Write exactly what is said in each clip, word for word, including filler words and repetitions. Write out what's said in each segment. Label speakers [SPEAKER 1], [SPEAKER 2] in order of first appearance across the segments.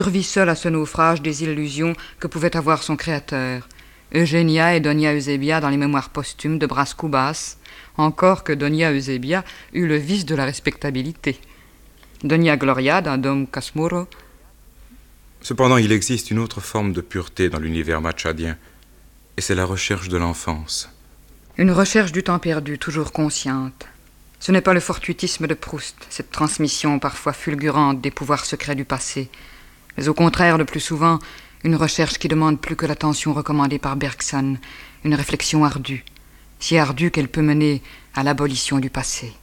[SPEAKER 1] survit seule à ce naufrage des illusions que pouvait avoir son créateur. Eugenia et Donia Eusebia dans les mémoires posthumes de Bras Cubas, encore que Donia Eusebia eut le vice de la respectabilité. Donia Gloria dans Dom Casmurro.
[SPEAKER 2] Cependant, il existe une autre forme de pureté dans l'univers machadien, et c'est la recherche de l'enfance.
[SPEAKER 1] Une recherche du temps perdu, toujours consciente. Ce n'est pas le fortuitisme de Proust, cette transmission parfois fulgurante des pouvoirs secrets du passé, mais au contraire, le plus souvent, une recherche qui demande plus que l'attention recommandée par Bergson, une réflexion ardue, si ardue qu'elle peut mener à l'abolition du passé.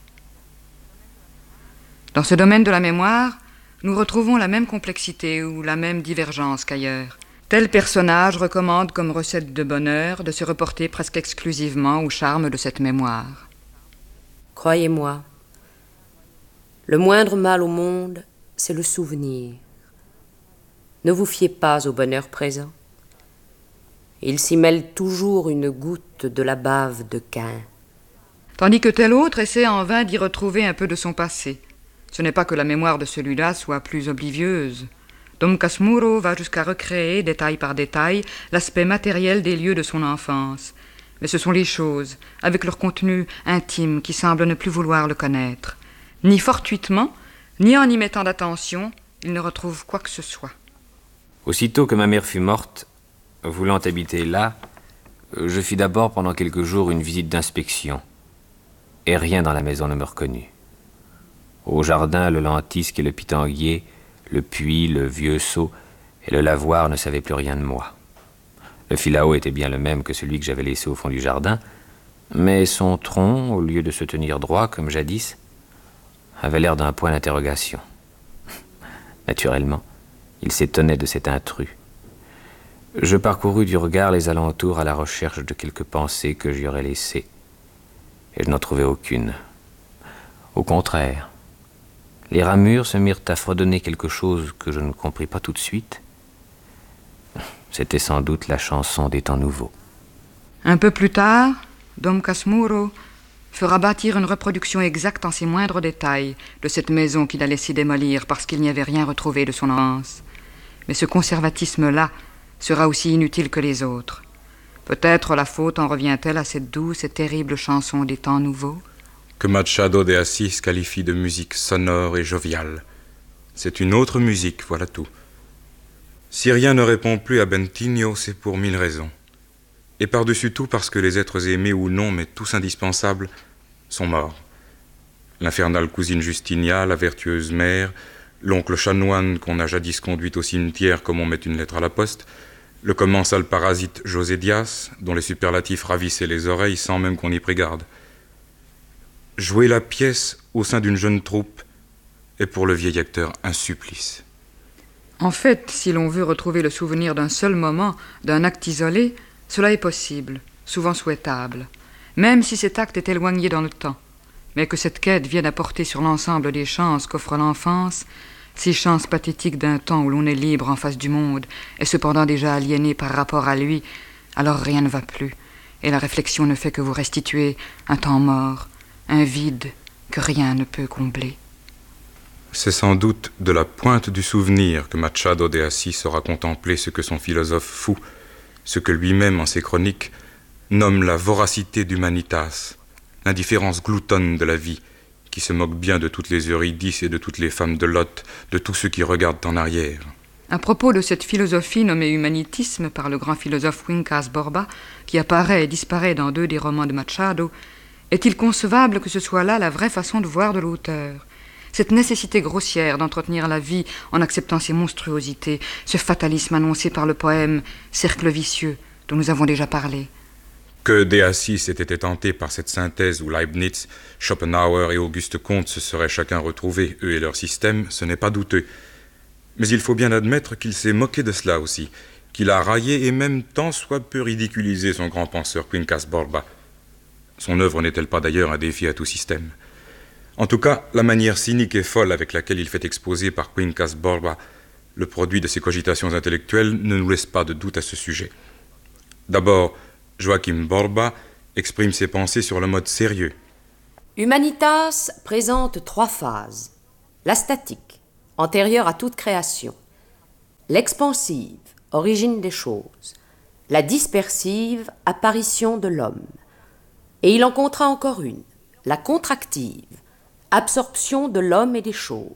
[SPEAKER 1] Dans ce domaine de la mémoire, nous retrouvons la même complexité ou la même divergence qu'ailleurs. Tel personnage recommande comme recette de bonheur de se reporter presque exclusivement au charme de cette mémoire.
[SPEAKER 3] Croyez-moi, le moindre mal au monde, c'est le souvenir. Ne vous fiez pas au bonheur présent. Il s'y mêle toujours une goutte de la bave de Caïn.
[SPEAKER 1] Tandis que tel autre essaie en vain d'y retrouver un peu de son passé. Ce n'est pas que la mémoire de celui-là soit plus oblivieuse. Dom Casmurro va jusqu'à recréer, détail par détail, l'aspect matériel des lieux de son enfance. Mais ce sont les choses, avec leur contenu intime, qui semblent ne plus vouloir le connaître. Ni fortuitement, ni en y mettant d'attention, il ne retrouve quoi que ce soit.
[SPEAKER 4] Aussitôt que ma mère fut morte, voulant habiter là, je fis d'abord pendant quelques jours une visite d'inspection. Et rien dans la maison ne me reconnut. Au jardin, le lentisque et le pitanguier, le puits, le vieux seau et le lavoir ne savaient plus rien de moi. Le filao était bien le même que celui que j'avais laissé au fond du jardin, mais son tronc, au lieu de se tenir droit comme jadis, avait l'air d'un point d'interrogation. Naturellement, il s'étonnait de cet intrus. Je parcourus du regard les alentours à la recherche de quelques pensées que j'y aurais laissées, et je n'en trouvai aucune. Au contraire, les ramures se mirent à fredonner quelque chose que je ne compris pas tout de suite. C'était sans doute la chanson des temps nouveaux.
[SPEAKER 1] Un peu plus tard, Dom Casmurro fera bâtir une reproduction exacte en ses moindres détails de cette maison qu'il a laissé démolir parce qu'il n'y avait rien retrouvé de son enfance. Mais ce conservatisme-là sera aussi inutile que les autres. Peut-être la faute en revient-elle à cette douce et terrible chanson des temps nouveaux
[SPEAKER 2] que Machado de Assis qualifie de musique sonore et joviale. C'est une autre musique, voilà tout. Si rien ne répond plus à Bentinho, c'est pour mille raisons. Et par-dessus tout parce que les êtres aimés ou non, mais tous indispensables, sont morts. L'infernale cousine Justinia, la vertueuse mère, l'oncle chanoine qu'on a jadis conduit au cimetière comme on met une lettre à la poste, le commensal parasite José Diaz, dont les superlatifs ravissaient les oreilles sans même qu'on y prit garde. Jouer la pièce au sein d'une jeune troupe est pour le vieil acteur un supplice.
[SPEAKER 1] En fait, si l'on veut retrouver le souvenir d'un seul moment, d'un acte isolé, cela est possible, souvent souhaitable, même si cet acte est éloigné dans le temps, mais que cette quête vienne apporter sur l'ensemble des chances qu'offre l'enfance, ces chances pathétiques d'un temps où l'on est libre en face du monde, et cependant déjà aliéné par rapport à lui, alors rien ne va plus, et la réflexion ne fait que vous restituer un temps mort, un vide que rien ne peut combler.
[SPEAKER 2] C'est sans doute de la pointe du souvenir que Machado de Assis saura contempler ce que son philosophe fou, ce que lui-même en ses chroniques nomme la voracité d'humanitas, l'indifférence gloutonne de la vie, qui se moque bien de toutes les Eurydice et de toutes les femmes de Lot, de tous ceux qui regardent en arrière.
[SPEAKER 1] À propos de cette philosophie nommée humanitisme par le grand philosophe Quincas Borba, qui apparaît et disparaît dans deux des romans de Machado, est-il concevable que ce soit là la vraie façon de voir de l'auteur ? Cette nécessité grossière d'entretenir la vie en acceptant ses monstruosités, ce fatalisme annoncé par le poème « Cercle vicieux » dont nous avons déjà parlé.
[SPEAKER 2] Que De Assis ait été tenté par cette synthèse où Leibniz, Schopenhauer et Auguste Comte se seraient chacun retrouvés, eux et leur système, ce n'est pas douteux. Mais il faut bien admettre qu'il s'est moqué de cela aussi, qu'il a raillé et même tant soit peu ridiculisé son grand penseur Quincas Borba. Son œuvre n'est-elle pas d'ailleurs un défi à tout système ? En tout cas, la manière cynique et folle avec laquelle il fait exposer par Quincas Borba le produit de ses cogitations intellectuelles ne nous laisse pas de doute à ce sujet. D'abord, Joachim Borba exprime ses pensées sur le mode sérieux.
[SPEAKER 3] Humanitas présente trois phases. La statique, antérieure à toute création. l'expansive, origine des choses, la dispersive, apparition de l'homme. Et il en comptera encore une, la contractive, absorption de l'homme et des choses.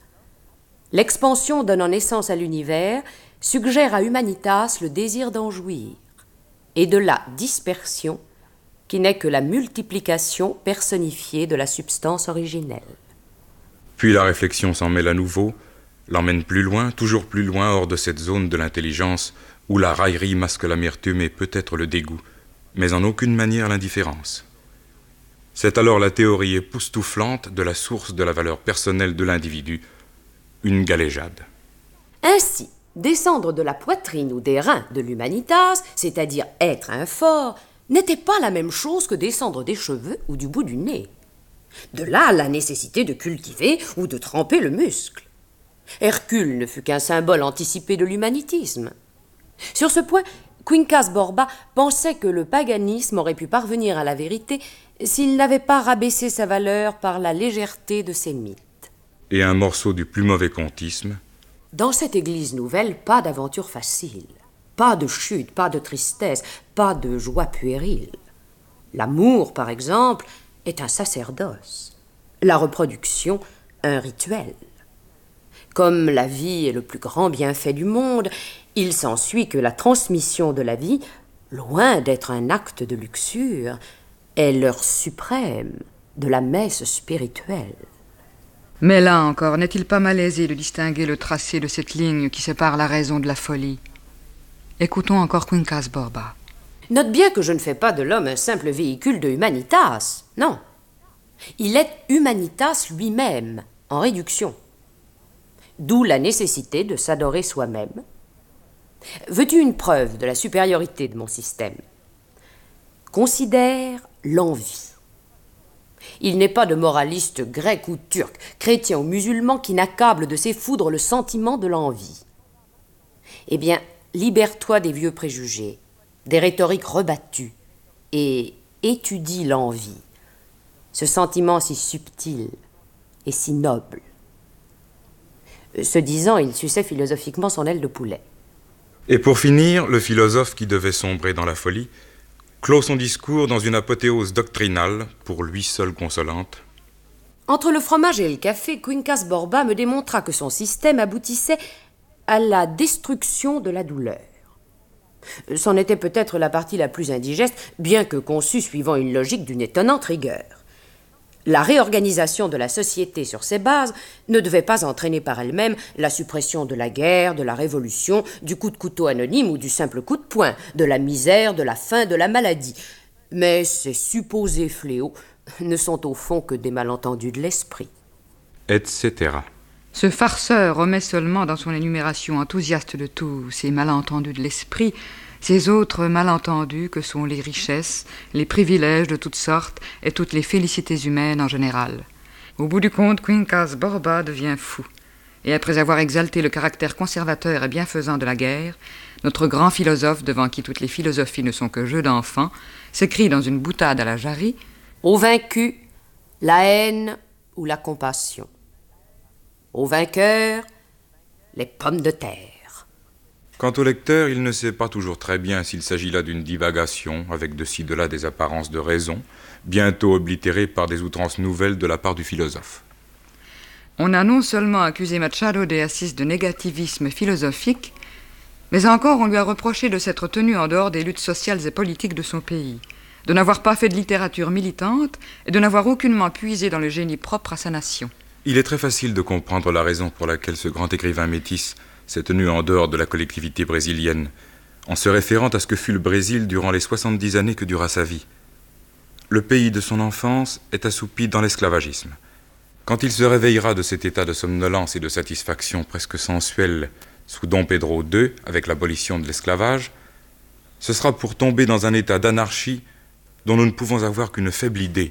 [SPEAKER 3] L'expansion donnant naissance à l'univers suggère à Humanitas le désir d'en jouir, et de la dispersion, qui n'est que la multiplication personnifiée de la substance originelle.
[SPEAKER 2] Puis la réflexion s'en mêle à nouveau, l'emmène plus loin, toujours plus loin, hors de cette zone de l'intelligence où la raillerie masque l'amertume et peut-être le dégoût, mais en aucune manière l'indifférence. C'est alors la théorie époustouflante de la source de la valeur personnelle de l'individu, une galéjade.
[SPEAKER 3] Ainsi, descendre de la poitrine ou des reins de l'Humanitas, c'est-à-dire être un fort, n'était pas la même chose que descendre des cheveux ou du bout du nez. De là la nécessité de cultiver ou de tremper le muscle. Hercule ne fut qu'un symbole anticipé de l'humanitisme. Sur ce point, Quincas Borba pensait que le paganisme aurait pu parvenir à la vérité s'il n'avait pas rabaissé sa valeur par la légèreté de ses mythes.
[SPEAKER 2] Et un morceau du plus mauvais contisme.
[SPEAKER 3] Dans cette église nouvelle, pas d'aventure facile, pas de chute, pas de tristesse, pas de joie puérile. L'amour, par exemple, est un sacerdoce, la reproduction, un rituel. Comme la vie est le plus grand bienfait du monde, il s'ensuit que la transmission de la vie, loin d'être un acte de luxure, est l'heure suprême de la messe spirituelle.
[SPEAKER 1] Mais là encore, n'est-il pas malaisé de distinguer le tracé de cette ligne qui sépare la raison de la folie? Écoutons encore Quincas Borba.
[SPEAKER 3] Note bien que je ne fais pas de l'homme un simple véhicule de Humanitas, non. Il est Humanitas lui-même, en réduction. D'où la nécessité de s'adorer soi-même. Veux-tu une preuve de la supériorité de mon système? Considère l'envie. Il n'est pas de moraliste grec ou turc, chrétien ou musulman qui n'accable de ses foudres le sentiment de l'envie. Eh bien, libère-toi des vieux préjugés, des rhétoriques rebattues, et étudie l'envie, ce sentiment si subtil et si noble. Ce disant, il suçait philosophiquement son aile de poulet.
[SPEAKER 2] Et pour finir, le philosophe qui devait sombrer dans la folie clôt son discours dans une apothéose doctrinale, pour lui seul consolante.
[SPEAKER 3] Entre le fromage et le café, Quincas Borba me démontra que son système aboutissait à la destruction de la douleur. C'en était peut-être la partie la plus indigeste, bien que conçue suivant une logique d'une étonnante rigueur. La réorganisation de la société sur ces bases ne devait pas entraîner par elle-même la suppression de la guerre, de la révolution, du coup de couteau anonyme ou du simple coup de poing, de la misère, de la faim, de la maladie. Mais ces supposés fléaux ne sont au fond que des malentendus de l'esprit.
[SPEAKER 2] Etc.
[SPEAKER 1] Ce farceur remet seulement dans son énumération enthousiaste de tous ces malentendus de l'esprit ces autres malentendus que sont les richesses, les privilèges de toutes sortes et toutes les félicités humaines en général. Au bout du compte, Quincas Borba devient fou. Et après avoir exalté le caractère conservateur et bienfaisant de la guerre, notre grand philosophe, devant qui toutes les philosophies ne sont que jeux d'enfants, s'écrie dans une boutade à la Jarry:
[SPEAKER 3] Au vaincu, la haine ou la compassion. Au vainqueur, les pommes de terre.
[SPEAKER 2] Quant au lecteur, il ne sait pas toujours très bien s'il s'agit là d'une divagation, avec de ci de là des apparences de raison, bientôt oblitérées par des outrances nouvelles de la part du philosophe.
[SPEAKER 1] On a non seulement accusé Machado de Assis de négativisme philosophique, mais encore on lui a reproché de s'être tenu en dehors des luttes sociales et politiques de son pays, de n'avoir pas fait de littérature militante et de n'avoir aucunement puisé dans le génie propre à sa nation.
[SPEAKER 2] Il est très facile de comprendre la raison pour laquelle ce grand écrivain métis s'est tenu en dehors de la collectivité brésilienne, en se référant à ce que fut le Brésil durant les soixante-dix années que dura sa vie. Le pays de son enfance est assoupi dans l'esclavagisme. Quand il se réveillera de cet état de somnolence et de satisfaction presque sensuelle sous Dom Pedro deux, avec l'abolition de l'esclavage, ce sera pour tomber dans un état d'anarchie dont nous ne pouvons avoir qu'une faible idée.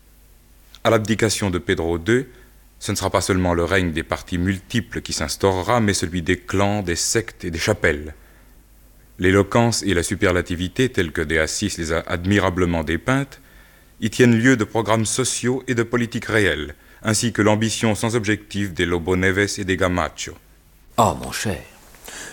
[SPEAKER 2] À l'abdication de Pedro deux, ce ne sera pas seulement le règne des partis multiples qui s'instaurera, mais celui des clans, des sectes et des chapelles. L'éloquence et la superlativité, telles que De Assis les a admirablement dépeintes, y tiennent lieu de programmes sociaux et de politiques réelles, ainsi que l'ambition sans objectif des Lobo Neves et des Gamacho.
[SPEAKER 4] Oh, mon cher,